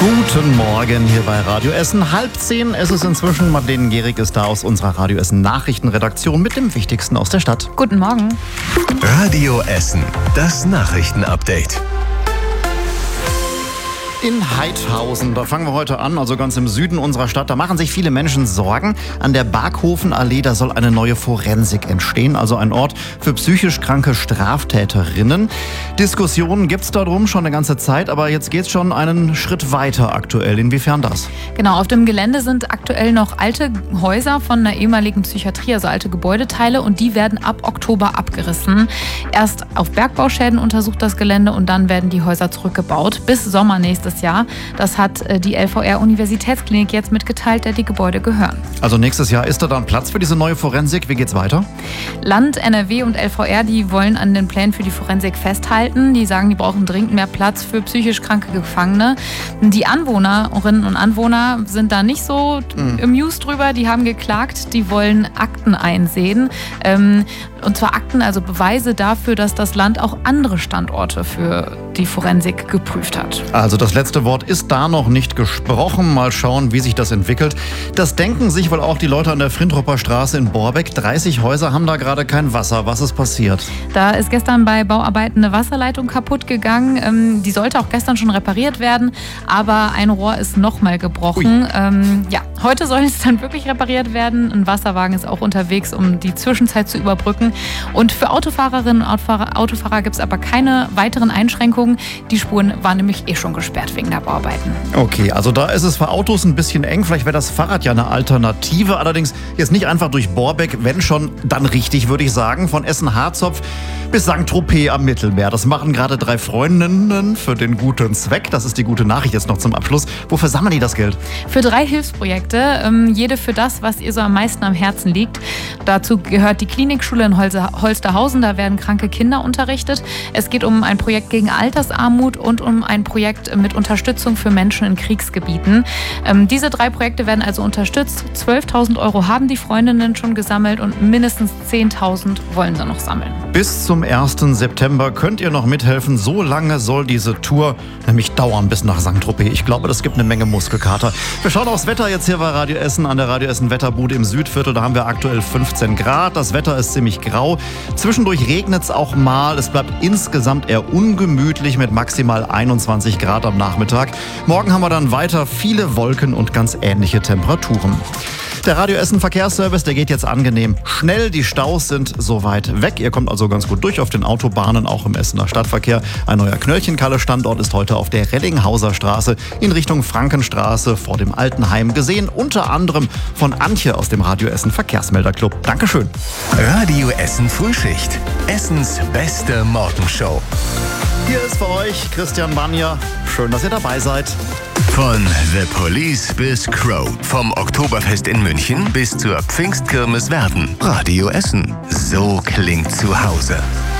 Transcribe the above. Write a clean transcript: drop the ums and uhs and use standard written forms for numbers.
Guten Morgen hier bei Radio Essen. 9:30 ist es inzwischen. Madeleine Gehrig ist da aus unserer Radio Essen Nachrichtenredaktion mit dem Wichtigsten aus der Stadt. Guten Morgen. Radio Essen, das Nachrichtenupdate. In Heidhausen, da fangen wir heute an, also ganz im Süden unserer Stadt. Da machen sich viele Menschen Sorgen. An der Barkhofenallee, da soll eine neue Forensik entstehen, also ein Ort für psychisch kranke Straftäterinnen. Diskussionen gibt's darum schon eine ganze Zeit, aber jetzt geht's schon einen Schritt weiter aktuell. Inwiefern das? Genau, auf dem Gelände sind aktuell noch alte Häuser von einer ehemaligen Psychiatrie, also alte Gebäudeteile, und die werden ab Oktober abgerissen. Erst auf Bergbauschäden untersucht das Gelände und dann werden die Häuser zurückgebaut bis Sommer nächstes Jahr. Das hat die LVR-Universitätsklinik jetzt mitgeteilt, der die Gebäude gehören. Also nächstes Jahr ist da dann Platz für diese neue Forensik? Wie geht's weiter? Land, NRW und LVR, die wollen an den Plänen für die Forensik festhalten. Die sagen, die brauchen dringend mehr Platz für psychisch kranke Gefangene. Die Anwohnerinnen und Anwohner sind da nicht so amused drüber. Die haben geklagt, die wollen Akten einsehen. Und zwar Akten, also Beweise dafür, dass das Land auch andere Standorte für die Forensik geprüft hat. Also das letzte Wort ist da noch nicht gesprochen. Mal schauen, wie sich das entwickelt. Das denken sich wohl auch die Leute an der Frintruper Straße in Borbeck. 30 Häuser haben da gerade kein Wasser. Was ist passiert? Da ist gestern bei Bauarbeiten eine Wasserleitung kaputt gegangen. Die sollte auch gestern schon repariert werden, aber ein Rohr ist nochmal gebrochen. Heute soll es dann wirklich repariert werden. Ein Wasserwagen ist auch unterwegs, um die Zwischenzeit zu überbrücken. Und für Autofahrerinnen und Autofahrer gibt es aber keine weiteren Einschränkungen. Die Spuren waren nämlich schon gesperrt wegen der Bauarbeiten. Okay, also da ist es für Autos ein bisschen eng. Vielleicht wäre das Fahrrad ja eine Alternative. Allerdings jetzt nicht einfach durch Borbeck, wenn schon, dann richtig, würde ich sagen. Von Essen-Harzopf bis Saint-Tropez am Mittelmeer. Das machen gerade 3 Freundinnen für den guten Zweck. Das ist die gute Nachricht jetzt noch zum Abschluss. Wofür sammeln die das Geld? Für 3 Hilfsprojekte, jede für das, was ihr so am meisten am Herzen liegt. Dazu gehört die Klinikschule in Holsterhausen. Da werden kranke Kinder unterrichtet. Es geht um ein Projekt gegen Altersarmut und um ein Projekt mit Unterstützung für Menschen in Kriegsgebieten. Diese 3 Projekte werden also unterstützt. 12.000 € haben die Freundinnen schon gesammelt und mindestens 10.000 wollen sie noch sammeln. Bis zum 1. September könnt ihr noch mithelfen. So lange soll diese Tour nämlich dauern bis nach Saint-Tropez. Ich glaube, das gibt eine Menge Muskelkater. Wir schauen aufs Wetter jetzt hier bei Radio Essen an der Radio Essen Wetterbude im Südviertel. Da haben wir aktuell 15 Grad. Das Wetter ist ziemlich grau. Zwischendurch regnet es auch mal. Es bleibt insgesamt eher ungemütlich mit maximal 21 Grad am Nachmittag. Morgen haben wir dann weiter viele Wolken und ganz ähnliche Temperaturen. Der Radio Essen Verkehrsservice, der geht jetzt angenehm schnell. Die Staus sind soweit weg. Ihr kommt also ganz gut durch auf den Autobahnen, auch im Essener Stadtverkehr. Ein neuer Knöllchenkalle-Standort ist heute auf der Rellinghauser Straße in Richtung Frankenstraße vor dem Altenheim gesehen. Unter anderem von Antje aus dem Radio Essen Verkehrsmelderclub. Dankeschön. Radio Essen Frühschicht. Essens beste Morgenshow. Hier ist für euch Christian Banja. Schön, dass ihr dabei seid. Von The Police bis Crow. Vom Oktoberfest in München bis zur Pfingstkirmes Werden. Radio Essen. So klingt zu Hause.